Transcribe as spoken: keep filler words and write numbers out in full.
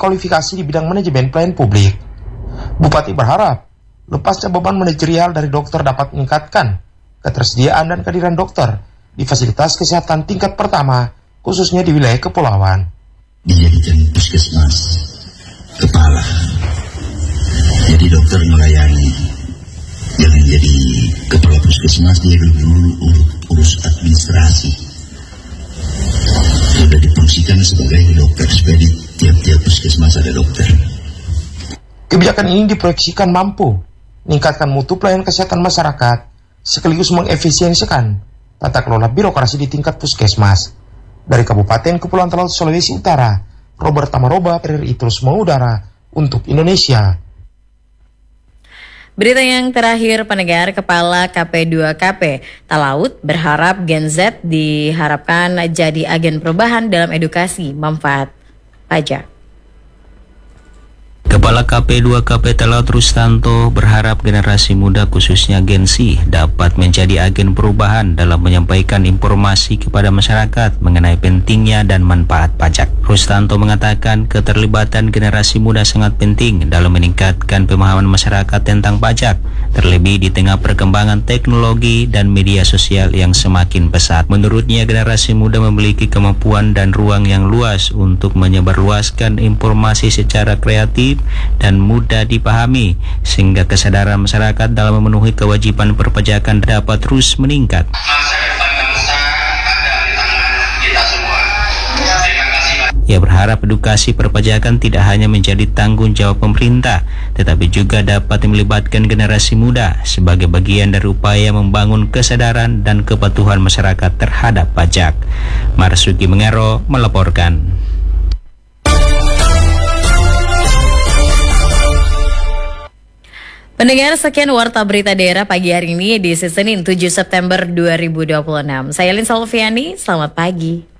kualifikasi di bidang manajemen pelayanan publik. Bupati berharap lepasnya beban manajerial dari dokter dapat meningkatkan ketersediaan dan kehadiran dokter di fasilitas kesehatan tingkat pertama, khususnya di wilayah kepulauan. Dijadikan puskesmas kepala, jadi dokter melayani, jangan jadi kepala puskesmas, dia dulu urus, urus administrasi, sudah difungsikan sebagai dokter supaya di tiap-tiap puskesmas ada dokter. Kebijakan ini diproyeksikan mampu meningkatkan mutu pelayanan kesehatan masyarakat sekaligus mengefisiensikan tata kelola birokrasi di tingkat puskesmas. Dari Kabupaten Kepulauan Talaut, Sulawesi Utara, Robert Tamaroba, R R I terus mengudara untuk Indonesia. Berita yang terakhir, pendengar, Kepala K P dua K P Talaut berharap Gen Z diharapkan jadi agen perubahan dalam edukasi manfaat pajak. Kepala K P dua K P Talaut Rustanto berharap generasi muda khususnya Gen Z dapat menjadi agen perubahan dalam menyampaikan informasi kepada masyarakat mengenai pentingnya dan manfaat pajak. Rustanto mengatakan keterlibatan generasi muda sangat penting dalam meningkatkan pemahaman masyarakat tentang pajak, terlebih di tengah perkembangan teknologi dan media sosial yang semakin pesat. Menurutnya, generasi muda memiliki kemampuan dan ruang yang luas untuk menyebarluaskan informasi secara kreatif dan mudah dipahami, sehingga kesadaran masyarakat dalam memenuhi kewajiban perpajakan dapat terus meningkat. Masa depan bangsa ada di tangan kita semua. Terima kasih. Ia berharap edukasi perpajakan tidak hanya menjadi tanggung jawab pemerintah, tetapi juga dapat melibatkan generasi muda sebagai bagian dari upaya membangun kesadaran dan kepatuhan masyarakat terhadap pajak. Marsuki Mengero melaporkan. Pendengar, sekian Warta Berita Daerah pagi hari ini di Senin tujuh September dua ribu dua puluh enam. Saya Lin Salviani, selamat pagi.